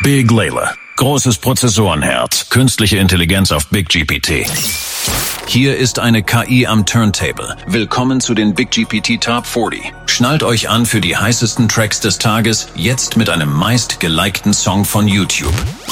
Big Layla. Großes Prozessorenherz. Künstliche Intelligenz auf BigGPT. Hier ist eine KI am Turntable. Willkommen zu den BigGPT Top 40. Schnallt euch an für die heißesten Tracks des Tages, jetzt mit einem meist gelikten Song von YouTube.